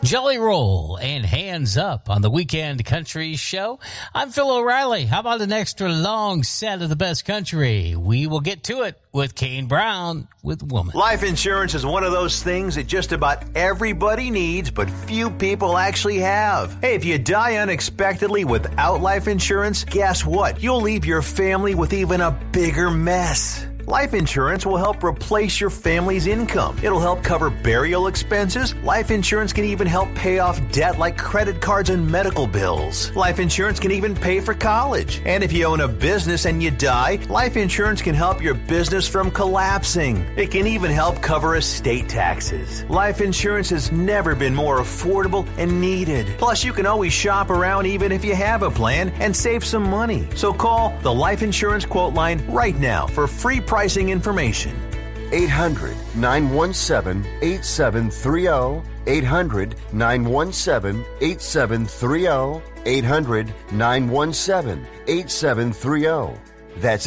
Jelly Roll and Hands Up on the Weekend Country Show. I'm Phil O'Reilly. How about an extra long set of the best country? We will get to it with Kane Brown with Woman. Life insurance is one of those things that just about everybody needs, but few people actually have. Hey, if you die unexpectedly without life insurance, guess what? You'll leave your family with even a bigger mess. Life insurance will help replace your family's income. It'll help cover burial expenses. Life insurance can even help pay off debt like credit cards and medical bills. Life insurance can even pay for college. And if you own a business and you die, life insurance can help your business from collapsing. It can even help cover estate taxes. Life insurance has never been more affordable and needed. Plus, you can always shop around even if you have a plan and save some money. So call the Life Insurance Quote Line right now for free pricing information. 800-917-8730. 800-917-8730. 800-917-8730. That's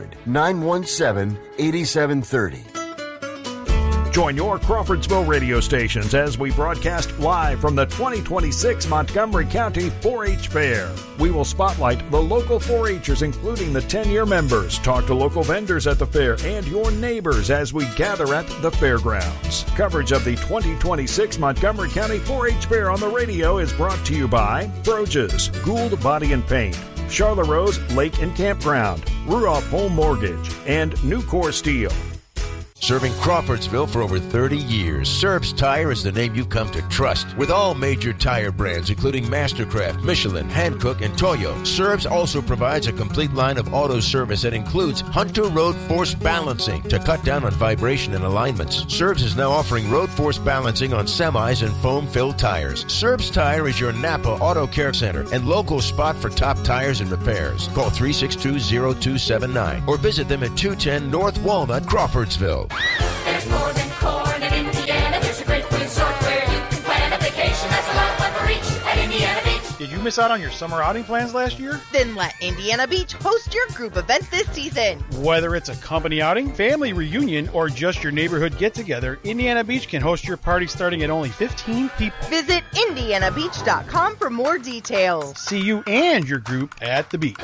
800-917-8730. Join your Crawfordsville radio stations as we broadcast live from the 2026 Montgomery County 4-H Fair. We will spotlight the local 4-Hers, including the 10-year members, talk to local vendors at the fair, and your neighbors as we gather at the fairgrounds. Coverage of the 2026 Montgomery County 4-H Fair on the radio is brought to you by Froges, Gould Body and Paint, Charlotte Rose Lake and Campground, Ruoff Home Mortgage, and Nucor Steel. Serving Crawfordsville for over 30 years, Serb's Tire is the name you've come to trust. With all major tire brands, including Mastercraft, Michelin, Hankook, and Toyo, Serb's also provides a complete line of auto service that includes Hunter Road Force Balancing to cut down on vibration and alignments. Serb's is now offering Road Force Balancing on semis and foam-filled tires. Serb's Tire is your Napa Auto Care Center and local spot for top tires and repairs. Call 362-0279 or visit them at 210 North Walnut, Crawfordsville. There's more than corn in Indiana. There's a great resort where you can plan a vacation. That's a lot of fun for each at Indiana Beach. Did you miss out on your summer outing plans last year? Then let Indiana Beach host your group event this season. Whether it's a company outing, family reunion, or just your neighborhood get-together, Indiana Beach can host your party starting at only 15 people. Visit IndianaBeach.com for more details. See you and your group at the beach.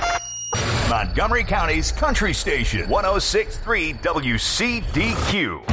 Montgomery County's Country Station, 106.3 WCDQ.